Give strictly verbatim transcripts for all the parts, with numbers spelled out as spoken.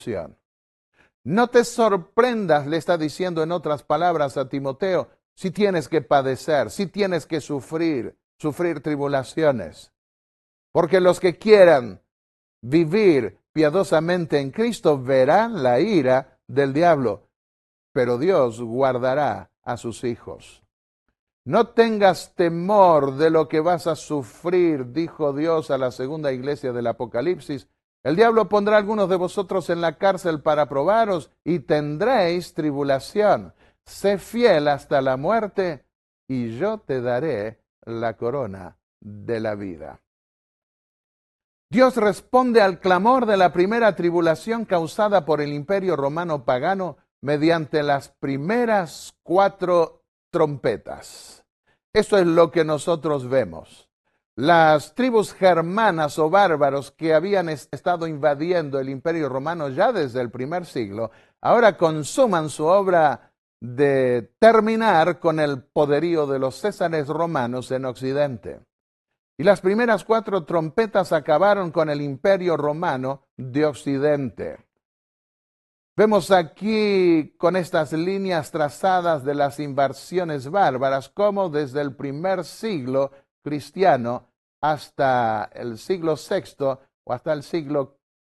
No te sorprendas, le está diciendo en otras palabras a Timoteo, si tienes que padecer, si tienes que sufrir, sufrir tribulaciones. Porque los que quieran vivir piadosamente en Cristo verán la ira del diablo, pero Dios guardará a sus hijos. No tengas temor de lo que vas a sufrir, dijo Dios a la segunda iglesia del Apocalipsis. El diablo pondrá a algunos de vosotros en la cárcel para probaros y tendréis tribulación. Sé fiel hasta la muerte y yo te daré la corona de la vida. Dios responde al clamor de la primera tribulación causada por el imperio romano pagano mediante las primeras cuatro trompetas. Esto es lo que nosotros vemos. Las tribus germanas o bárbaros que habían estado invadiendo el imperio romano ya desde el primer siglo, ahora consuman su obra de terminar con el poderío de los césares romanos en Occidente. Y las primeras cuatro trompetas acabaron con el imperio romano de Occidente. Vemos aquí con estas líneas trazadas de las invasiones bárbaras cómo desde el primer siglo cristiano hasta el siglo sexto o hasta el siglo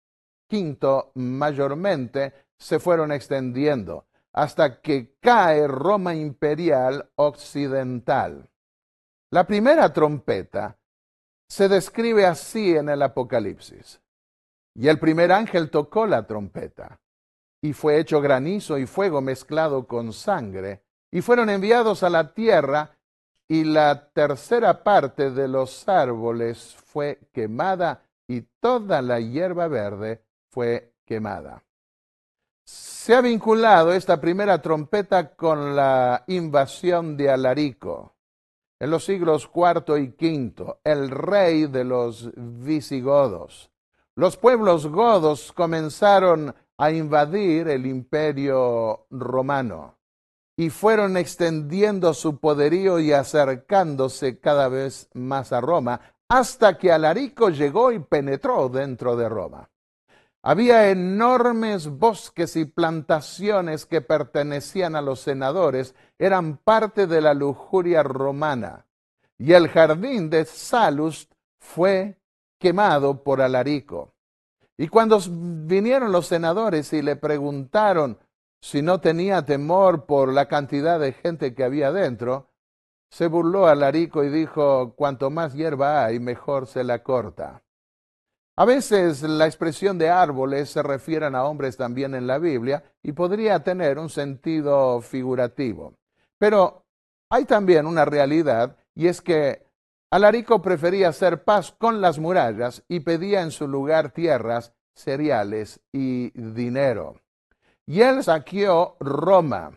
quinto mayormente se fueron extendiendo hasta que cae Roma imperial occidental. La primera trompeta se describe así en el Apocalipsis. Y el primer ángel tocó la trompeta, y fue hecho granizo y fuego mezclado con sangre, y fueron enviados a la tierra, y la tercera parte de los árboles fue quemada, y toda la hierba verde fue quemada. Se ha vinculado esta primera trompeta con la invasión de Alarico. En los siglos cuarto y quinto, el rey de los visigodos. Los pueblos godos comenzaron a invadir el imperio romano y fueron extendiendo su poderío y acercándose cada vez más a Roma, hasta que Alarico llegó y penetró dentro de Roma. Había enormes bosques y plantaciones que pertenecían a los senadores, eran parte de la lujuria romana. Y el jardín de Salust fue quemado por Alarico. Y cuando vinieron los senadores y le preguntaron si no tenía temor por la cantidad de gente que había dentro, se burló Alarico y dijo, cuanto más hierba hay, mejor se la corta. A veces la expresión de árboles se refieren a hombres también en la Biblia y podría tener un sentido figurativo. Pero hay también una realidad, y es que Alarico prefería hacer paz con las murallas y pedía en su lugar tierras, cereales y dinero. Y él saqueó Roma.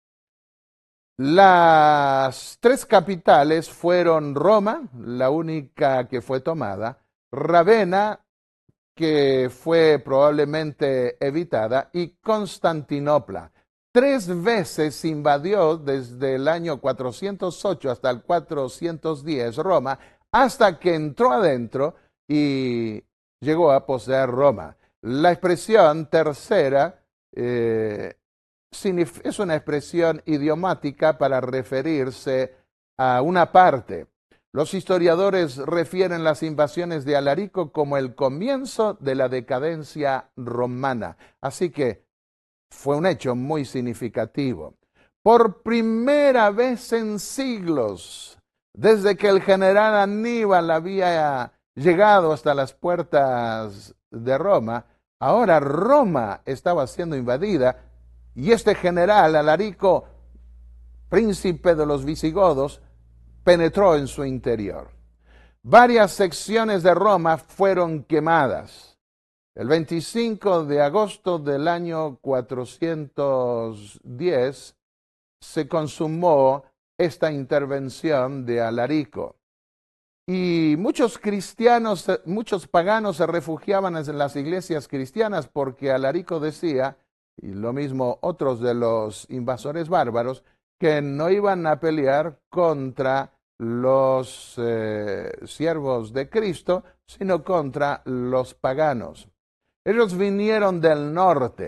Las tres capitales fueron Roma, la única que fue tomada, Ravenna, que fue probablemente evitada, y Constantinopla. Tres veces invadió desde el año cuatrocientos ocho hasta el cuatrocientos diez Roma, hasta que entró adentro y llegó a poseer Roma. La expresión tercera eh, es una expresión idiomática para referirse a una parte. Los historiadores refieren las invasiones de Alarico como el comienzo de la decadencia romana. Así que fue un hecho muy significativo. Por primera vez en siglos, desde que el general Aníbal había llegado hasta las puertas de Roma, ahora Roma estaba siendo invadida y este general Alarico, príncipe de los visigodos, penetró en su interior. Varias secciones de Roma fueron quemadas. El veinticinco de agosto del año cuatrocientos diez se consumó esta intervención de Alarico. Y muchos cristianos, muchos paganos se refugiaban en las iglesias cristianas porque Alarico decía, y lo mismo otros de los invasores bárbaros, que no iban a pelear contra los eh, siervos de Cristo, sino contra los paganos. Ellos vinieron del norte.